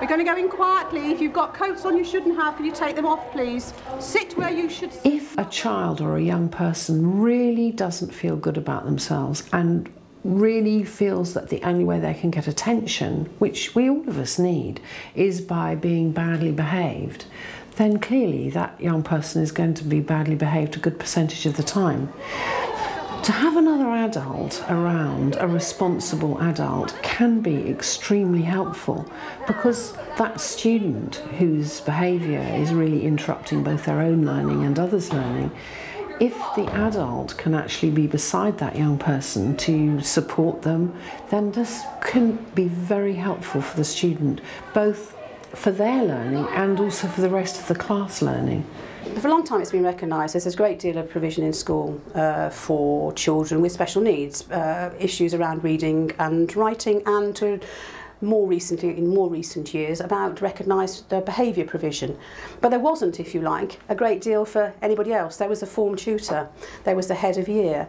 We're going to go in quietly. If you've got coats on you shouldn't have, can you take them off, please? Sit where you should sit. If a child or a young person really doesn't feel good about themselves and really feels that the only way they can get attention, which we all of us need, is by being badly behaved, then clearly that young person is going to be badly behaved a good percentage of the time. To have another adult around, a responsible adult, can be extremely helpful, because that student whose behaviour is really interrupting both their own learning and others' learning, if the adult can actually be beside that young person to support them, then this can be very helpful for the student, both for their learning and also for the rest of the class learning. For a long time it's been recognised there's a great deal of provision in school for children with special needs, issues around reading and writing, and to more recently, in more recent years, about recognised behaviour provision. But there wasn't, if you like, a great deal for anybody else. There was a form tutor, there was the head of year,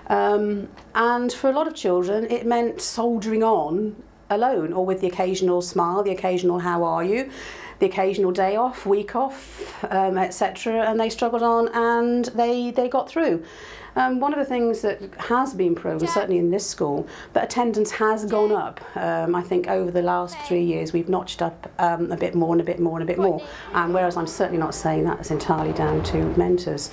and for a lot of children it meant soldiering on alone, or with the occasional smile, the occasional how are you, the occasional day off, week off, etc., and they struggled on and they got through. One of the things that has been proven, certainly in this school, that attendance has gone up. I think over the last 3 years we've notched up a bit more and a bit more and a bit more, whereas I'm certainly not saying that's entirely down to mentors.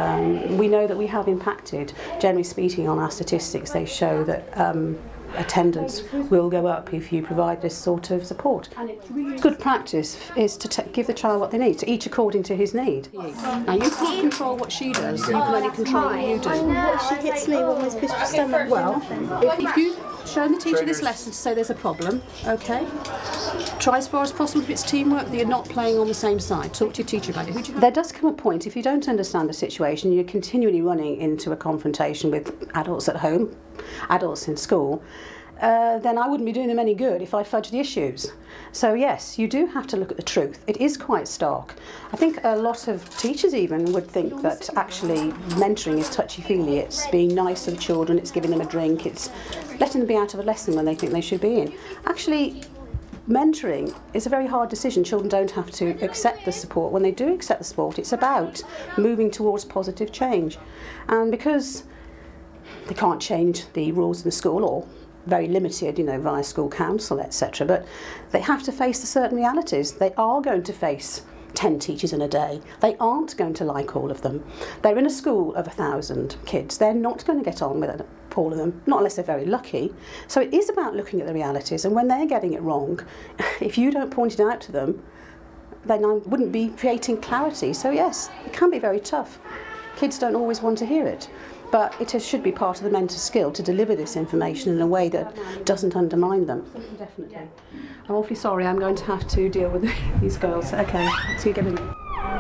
We know that we have impacted. Generally speaking, on our statistics they show that attendance will go up if you provide this sort of support. Good practice is to give the child what they need, to each according to his need. Now you can't control what she does, you can only control what you do. What if she hits me? What am I supposed to stand? Well, if you've shown the teacher this lesson to say there's a problem, okay, try as far as possible, if it's teamwork, that you're not playing on the same side. Talk to your teacher about it. There does come a point, if you don't understand the situation, you're continually running into a confrontation with adults at home, adults in school, then I wouldn't be doing them any good if I fudged the issues. So yes, you do have to look at the truth. It is quite stark. I think a lot of teachers even would think that actually mentoring is touchy-feely. It's being nice to the children, it's giving them a drink, it's letting them be out of a lesson when they think they should be in. Actually, mentoring is a very hard decision. Children don't have to accept the support. When they do accept the support, it's about moving towards positive change. And because they can't change the rules in the school, or very limited, you know, via school council, etc., but they have to face the certain realities. They are going to face 10 teachers in a day. They aren't going to like all of them. They're in a school of 1,000 kids. They're not going to get on with all of them, not unless they're very lucky. So it is about looking at the realities, and when they're getting it wrong, if you don't point it out to them, then I wouldn't be creating clarity. So yes, it can be very tough. Kids don't always want to hear it. But it should be part of the mentor's skill to deliver this information in a way that doesn't undermine them. Definitely. I'm awfully sorry, I'm going to have to deal with these girls. Okay, see you again in a minute.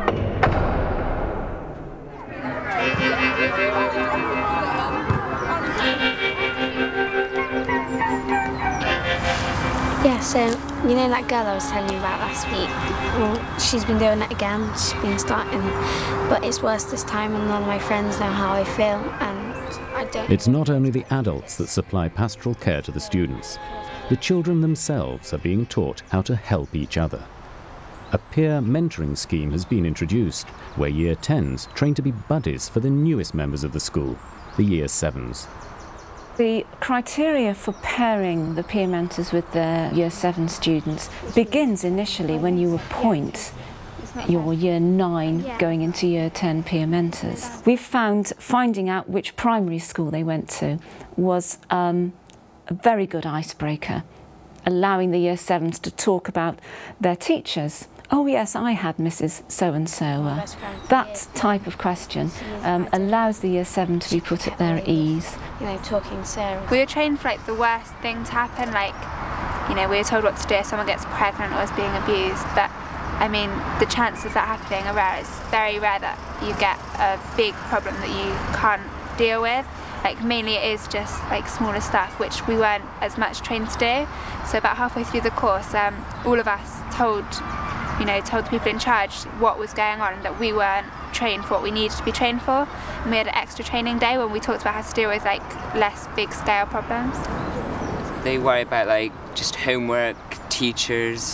Yeah, so you know that girl I was telling you about last week? Well, she's been doing it again. She's been starting, but it's worse this time, and none of my friends know how I feel, and I don't. It's not only the adults that supply pastoral care to the students. The children themselves are being taught how to help each other. A peer mentoring scheme has been introduced, where Year 10s train to be buddies for the newest members of the school, the Year 7s. The criteria for pairing the peer mentors with the Year 7 students begins initially when you appoint your Year 9 going into Year 10 peer mentors. We've found finding out which primary school they went to was a very good icebreaker, allowing the Year 7s to talk about their teachers. Oh yes, I had Mrs. So-and-so. That type of question allows the Year 7 to be put at their ease. You know, talking Sarah. We were trained for like the worst thing to happen, like, you know, we were told what to do if someone gets pregnant or is being abused, but I mean, the chances of that happening are rare. It's very rare that you get a big problem that you can't deal with. Like, mainly it is just like smaller stuff which we weren't as much trained to do. So about halfway through the course, all of us told the people in charge what was going on and that we weren't trained for what we needed to be trained for. And we had an extra training day when we talked about how to deal with like less big scale problems. They worry about like just homework, teachers,